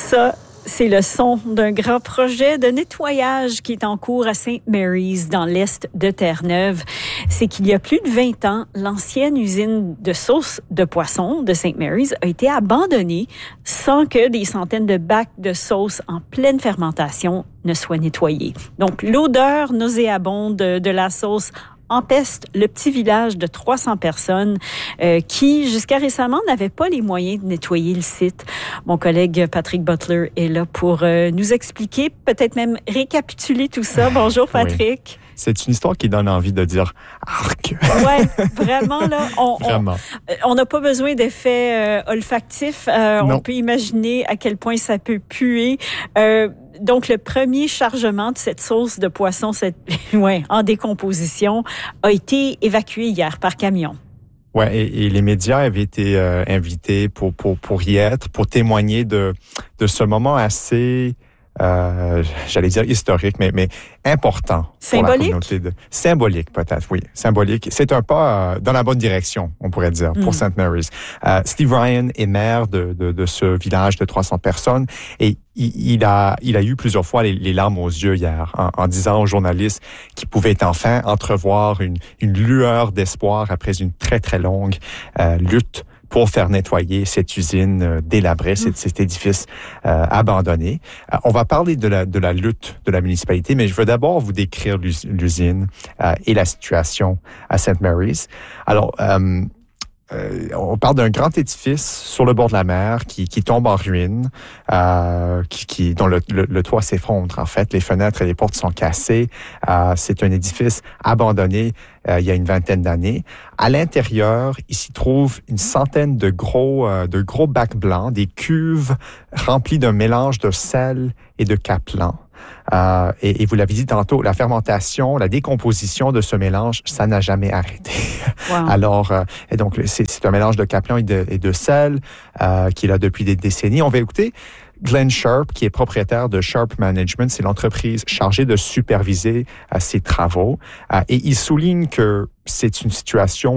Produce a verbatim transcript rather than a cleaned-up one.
Ça, c'est le son d'un grand projet de nettoyage qui est en cours à Saint Mary's, dans l'est de Terre-Neuve. C'est qu'il y a plus de vingt ans, l'ancienne usine de sauce de poisson de Saint Mary's a été abandonnée sans que des centaines de bacs de sauce en pleine fermentation ne soient nettoyés. Donc, l'odeur nauséabonde de, de la sauce empeste le petit village de trois cents personnes euh, qui, jusqu'à récemment, n'avaient pas les moyens de nettoyer le site. Mon collègue Patrick Butler est là pour euh, nous expliquer, peut-être même récapituler tout ça. Bonjour Patrick. Oui. C'est une histoire qui donne envie de dire « arc ». Oui, vraiment, là, on vraiment. on n'a pas besoin d'effets euh, olfactifs. Euh, on peut imaginer à quel point ça peut puer. Euh, Donc, le premier chargement de cette sauce de poisson cette, ouais, en décomposition a été évacué hier par camion. Oui, et, et les médias avaient été euh, invités pour, pour, pour y être, pour témoigner de, de ce moment assez... Euh, j'allais dire historique, mais, mais important. Symbolique? Pour la communauté de... Symbolique, peut-être, oui. Symbolique. C'est un pas euh, dans la bonne direction, on pourrait dire, pour mm. Saint Mary's. Euh, Steve Ryan est maire de, de, de ce village de trois cents personnes et il, il, a, il a eu plusieurs fois les, les larmes aux yeux hier en, en disant aux journalistes qu'il pouvait enfin entrevoir une, une lueur d'espoir après une très, très longue euh, lutte pour faire nettoyer cette usine euh, délabrée, mmh. cet, cet édifice euh, abandonné. Euh, on va parler de la, de la lutte de la municipalité, mais je veux d'abord vous décrire l'usine euh, et la situation à Saint Mary's. Alors, euh, Euh, on parle d'un grand édifice sur le bord de la mer qui, qui tombe en ruine, euh, qui, qui, dont le, le, le toit s'effondre. En fait, les fenêtres et les portes sont cassées. Euh, c'est un édifice abandonné euh, il y a une vingtaine d'années. À l'intérieur, il s'y trouve une centaine de gros, euh, de gros bacs blancs, des cuves remplies d'un mélange de sel et de capelin. Euh, et, et vous l'avez dit tantôt, la fermentation, la décomposition de ce mélange, ça n'a jamais arrêté. Wow. Alors, euh, et donc, c'est, c'est un mélange de capelin et de, et de sel euh, qui est là depuis des décennies. On va écouter Glenn Sharp, qui est propriétaire de Sharp Management. C'est l'entreprise chargée de superviser euh, ces travaux. Euh, et il souligne que c'est une situation